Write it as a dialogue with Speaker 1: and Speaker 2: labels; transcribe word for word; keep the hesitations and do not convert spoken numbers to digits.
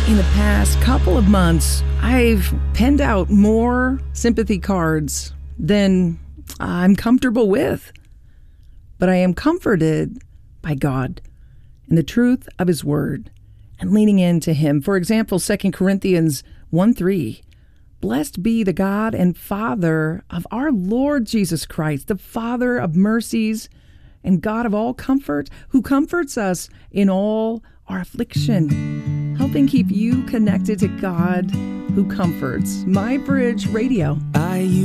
Speaker 1: In the past couple of months, I've penned out more sympathy cards than I'm comfortable with. But I am comforted by God and the truth of His Word and leaning into Him. For example, Second Corinthians one three. Blessed be the God and Father of our Lord Jesus Christ, the Father of mercies and God of all comfort, who comforts us in all our affliction, helping keep you connected to God who comforts. My Bridge Radio.
Speaker 2: I